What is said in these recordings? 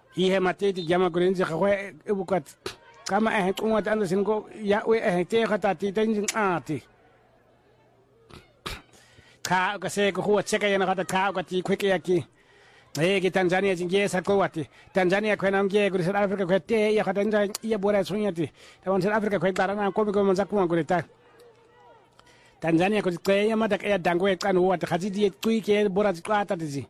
Ihe mateti jama kurenzi kwe ebukat kama kungat andersin go ya we te khata ti tanjin ati ka ka se ko huwa cheka yana khata ka ka ti kweke yaki ki Tanzania jinge sa ko wati Tanzania kwe nam ge guri South Africa kwe te ya khata nja ya bora sunyati ta South Africa kwe darana ko ko manza kuma guri ta Tanzania ko kwe ya mata ya dangwe kan huwa ta khati di kwike bora kwata tizi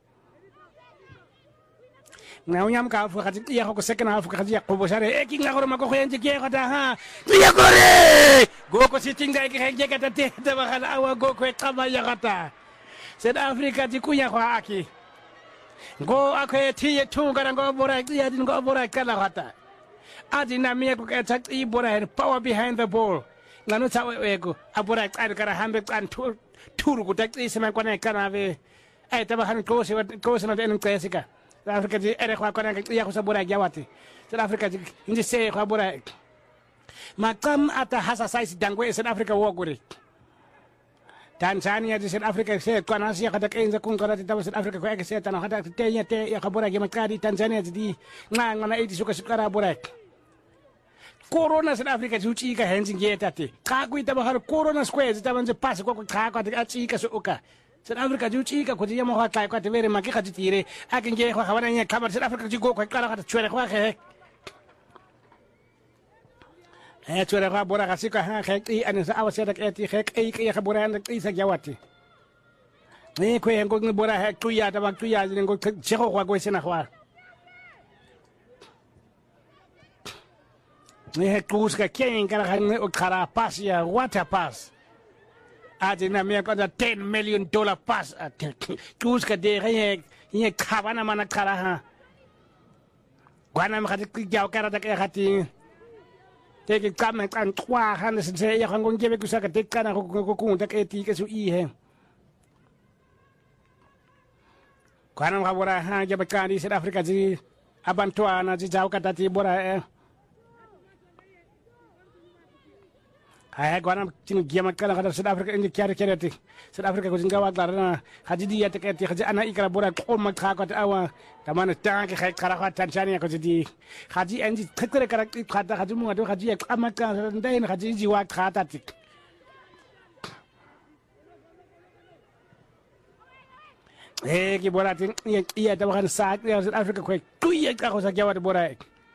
na unyam ka fu khati ya ko second half khati ya ko bosare ki ngakoro mako khoyenje ke khata ha ya gore go ko sitting ga ke ke kata te ta bakhala awa go ko kama ya khata South Africa ti kunya kwa aki go akhe ti tu gara go bora ya din go bora kala khata adi na mi ko ka tak I bora power behind the ball ngano tsawe ego abora qari kara hambe kan turu ku tak isema kona kana ve ai ta bakhala ko se na den klasika South Africa ji ere kwa kona ya ko sabura jawati South Africa ji inji se kwa bora makam ata hasa size dangwe South Africa woguri Tanzania ji South Africa se kona sia kata kenza kun kora ti South Africa ko eke se tana kata te ya kabura ge makadi Tanzania ji ngana iti suka sukara bora Corona South Africa ji uchi ka henzi ngeta te ka kuita bahar corona square ji tabanze pass ko ka ka achi ka suka South Africa juchi ka kuti yamo ha kai ka te vere maki ka tire akinge kwa hawana nya kamar South Africa ji go kwa kala ka chwere kwa he chwere kwa bora ka sika ha he ani sa awase da ke ti he ke ka bora an isa jawati ni ko ngo bora he tuya da bak tuya ni ngo chego kwa go sina kwa ni he kus ka ken kala ka khara pass ya water pass Adina me ko da $10 million pass kus ka de ye khabana mana khara ha gwana me khati jaw kara da ke khati te ke kam kan twa han se ya ngon gebe ku sa ka te kana ko ku ta ke ti ke su I he gwana ma bora ha jabe kan South Africa ji abantwa na ji jaw ka ta ti bora gwana tin giama kala kada South Africa indi kyare kereti South Africa ko jinga wa darana haji di yate keti haji ana ikra bora ko makha ko awa tamana tanke khay kara ko Tanzania ko di haji enji khekere kara khata haji mu ado haji amaka ndai haji ji wa khata tik ki bora tin iya ta kan sa South Africa ko tuya ka ko sa jawa bora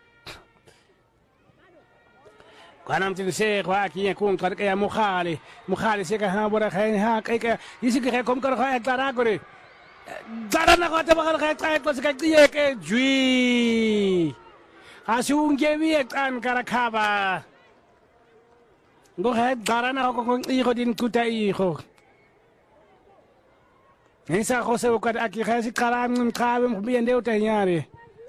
Kanam tin se kwa ki kun kar ke mukhali se ka ha bora khay ha kai ka isi ke kom kar khay tara gore dara na ko ta bakal khay ko se ka ye ke jui asun ge wi kan kar khaba go khay dara na ko I ko din kuta I ko Nisa ko se ko aki khay si karam khabe mo bien de utanyare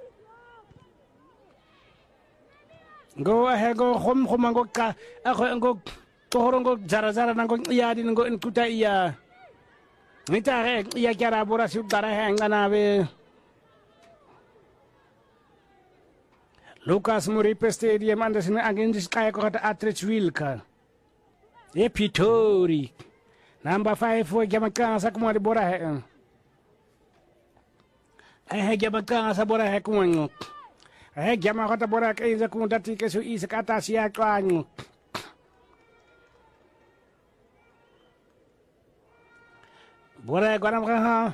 Go ahead go home go ka go tohoro go zara nango iya din go kuta iya Nita he iya kara bora su dara he ngana be Lucas Muripe Stadium andersin against kaya ko kata Atteridgeville ka Pitori number 5 for Jamaica sa kumari bora he Jamaica sa bora he kumango Jama kata bora ke iza ku dati ke su isa kata sia klangu bora gwana ha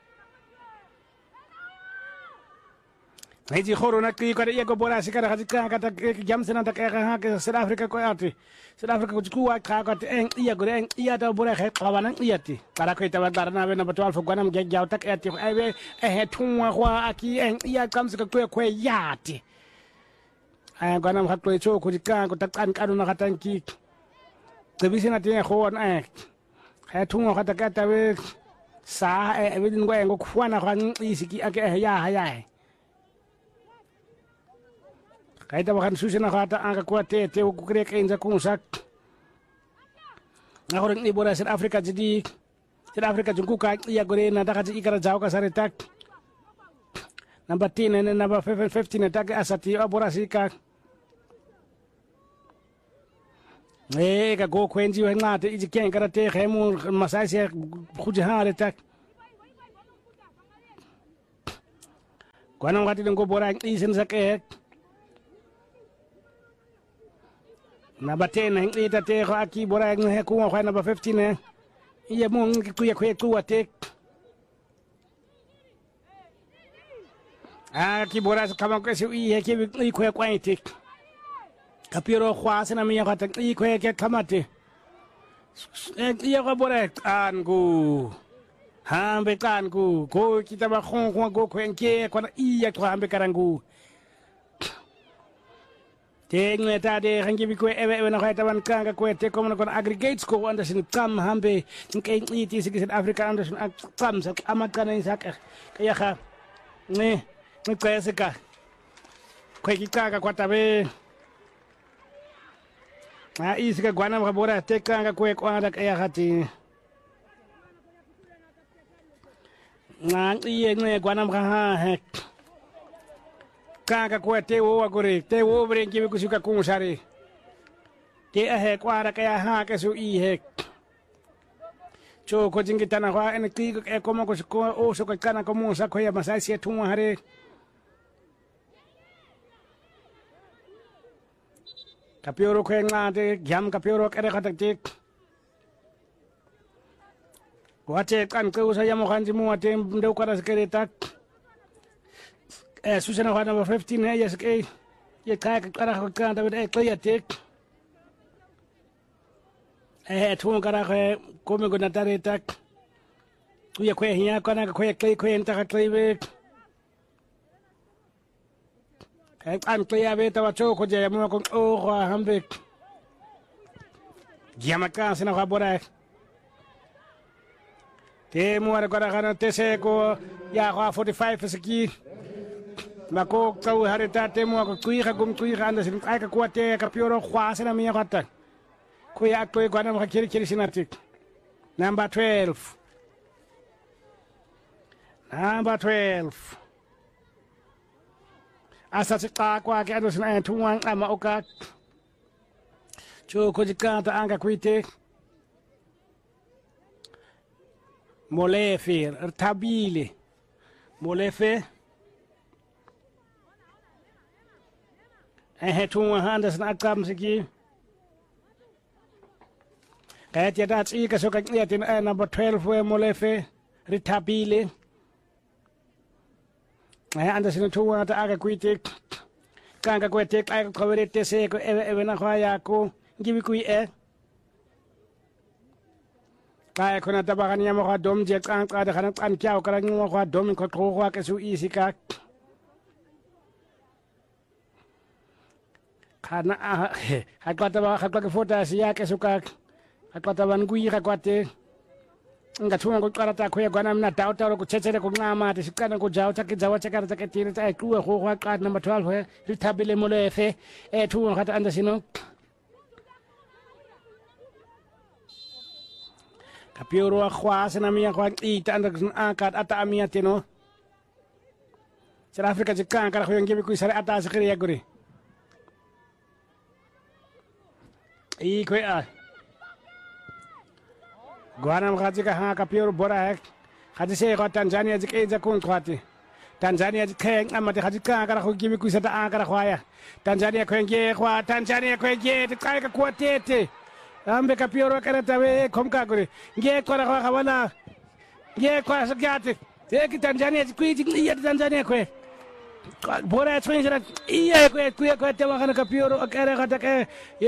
Neji khoro na ki ko ye ko bora sikara kata jam sena ta ke ha ke South Africa ko ati South Africa ko ku wa ka ko en iya go en iya ta bora khe kawana iya ti para ko ta darna be na batwal fo gwanam ge jaw tak ati ai be tunwa kwa aki en iya kam se ko ko yati ai gwanam ha ko cho ko ka ko tak an kanu na katan ki te bisina ti ko na tunwa kata kata be sa be din go en go kwana kwan isiki ake ya Kaita bakan susina kata angka kuate te ku krek inza kunsak ngoreng ni bora South Africa jadi South Africa jungku ka iya gore na takati ikara jaw ka sare tak number 10 and number 15 tak asati bora sika ka go kwenji wa ngate iji ken kara te khemu masai khuji hare tak Kwana ngati ngo bora isen sake. Number 10 ita te ko aki bora nghe ku kwa number 15 iya mo ku ya ku ate. Aki bora kama ko si iya ki ku kwa ite. Kapiro kwa sina mi ya ka ku ke kamate. Iya ko bora angu. Hambe kangu ko kita ba khon go kwenke ko iya to hambe karangu. Tengue tade hangi bi ko ebe na khayta ban kanga ko te ko na aggregates ko anda sin kam hambe nke iti sig Africa anda sin kam sak amakana sak kaya kha ne ko yasika ko kikanga ko tabe a isika gwana ka bora te kanga ko anda kaya khati nang iye ne gwana ha hek kanga ko te wo agore te wo brenki bi kusuka kunsari te he kwara kaya ha ke su i hek cho ko jingi tana kwa en ki e komo ko o so ko kana ko musa ko ya masai se tunwa hare kapioro ko ngade gyam kapioro kere khatak tik wate kan ko sa yamo khanji mu wate ndew kara skere tak Susana kwa number 15 yes ke ye kaya kara ko kan David e clear tik tu kara ko me gona tare tak tu ye ko hiya kana ko ye ko enta ka klive an clear be ta wacho ko je mo ko o hambe Giamaka sina kwa bora te mo ara kara kana tese ko ya kwa 45 siki Mako kau hari tate mo ko kuiha anda sin ai ka kuate ka pioro khwa sina mi kata ku ya ko ko na kiri kiri sinatik number 12 asa sika kwa ke ando sina tuang ama oka cho ko jikata anga kuite molefe tabile molefe tu handa sana kam siki kaya tiada ci ka so ka yatin number 12 we molefe ritabile anda sina tu ata aga kuite kanga ko tek ay ko werete se ko e na khaya ko gibi kui kaya ko na tabakan ya mo ka dom je kan ka da kan kan kya ko kan mo ka dom ko ko ka su isika Karena hakata ba hakata fota siya ke suka hakata ban gui hakwate nga chunga ko karata ko ya gwana na tauta ko chechere ko ngama te sikana ko jaw take jawa chakara take tire ta ku ko ka number 12 he ritabile mo le fe tu hata anda sino kapioro khwas na miya ko ita anda akat ata amia teno South Africa jikka kala ko ngibi ku sare ata sakri ya guri ko Gwana mkaji ka ha kapioro bora hek kaji se ko Tanzania jike ja kun kwati Tanzania jike amate kaji ka kara ko gibi ku sata akara kwaya Tanzania ko nge kwa Tanzania ko nge kai ka kwatete ambe kapioro kara tawe komka guri nge ko ra kwa wala nge ko sakati te ki Tanzania jike iya Tanzania ko bora twinjira iya ko te wakana kapioro akara kata ke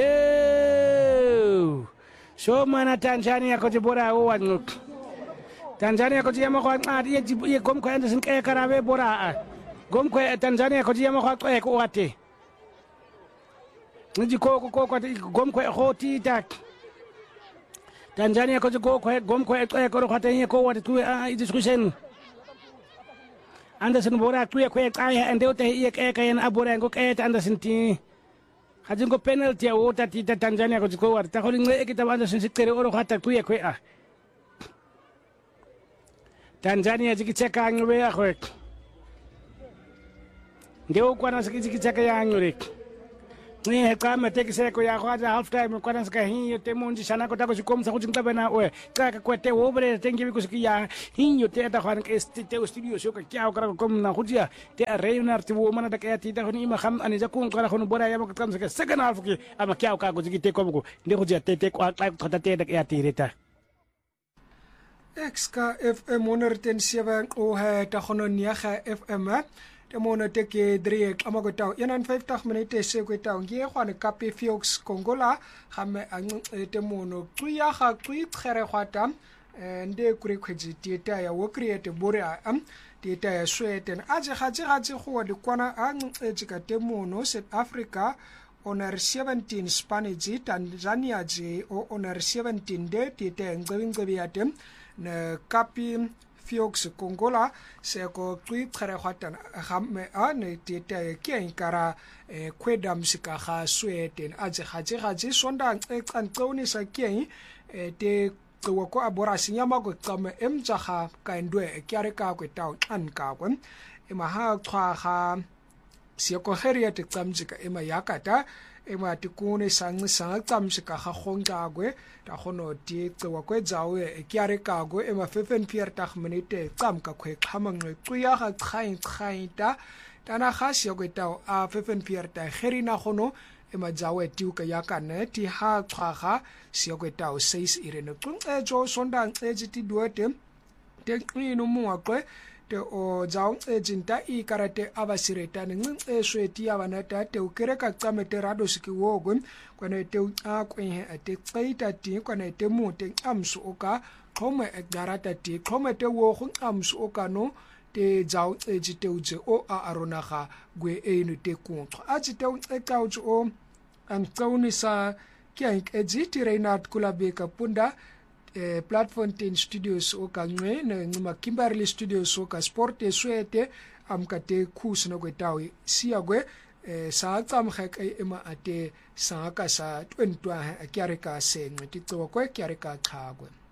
yo so mana Tanzania ko bora o wan Tanzania ko yama ko adi ye gom ko anda sin ke karabe bora gom ko Tanzania ko yama ko ate nji ko gom ko hoti tak Tanzania ko gom ko ko hata ko wat tu discussion anda sin bora tu ko ay ande te ye ke en abora ko ke anda sin ti Hajin ko penalty o tati Tanzania ko ko war ta ko ngi kita anda sin sitere oro hata tu ko Tanzania jiki cheka ngwe akho ndio kwa na jiki cheka ya ngure Kama tekiseko ya kwata half time kwana sika hinyo temunji shana kota kusikomsa kuti ngabana we kaka kwete wobre tengi bikusikia hinyo te ta kwana te studio shoka kyao kara komna khutia te reuna ti wo mana da kayati ta khoni ima kham ani jakun kara khonu bora ya makam sika second half ki ama kyao ka guziki te komko ndi khutia te kwa khata te da kayati reta Exka FM 107 o he ta khono niaga FM te mona te ke 3 amagotao 51 minute se kwetao ngie khwane kape Fiox Kongola game te mono tsuya ga tsui tsere khwata nde kure khweji tieta ya wo create bore am tieta ya sweten aje go di kwana tsika te mono South Africa honor 17 Spanish Tanzania je honor 17 de tieta ngwingwe ya tem na kapi Fiox Kongola se ko tui tsare khwatan gamme a ne teta ke inkara kweda msika ga sweten aje gaje sonda eqanqoni sa ke te tsewa ko abora sinyama go tsama emtsaga ka ndwe kyare ka kwetao anka kwa ema ha khwa ga se ko heria te tsamjika ema yakata ema tikune sang tsamjika ga gongqagwe ta gono ti tsewa kwe jawe kyare kago ema 45 minute tsamka khwe khamangwe tsuya ga khainta tana ga se kwetao a 45 herina gono ema jawe tiuka yakane ti ha tshwaga se kwetao 6 irene tsuntsejo sonda ejiti duete te ino muakwe te o jaung ejinta I karate abasireta ning sweti abana ta te ukereka tsamete rado sikiwogo kwana te akwe ate tsaita ti kwana te mute amsu oka khome egarata ti khome te wo go amsu oka no te jaung ejite uje o aronaga gwe eno te kontro ajite ekauju o amtsaunisa kyank ejiti Reinhard Kulabeka punda platform 10 studios o ka ngwe na Kimberley studios o ka sport swete amkate khusna kwetawi siagwe sa tsamga ka ema ate sa ka sa 20 kyare ka sengwe ti tso ko kyare ka khagwe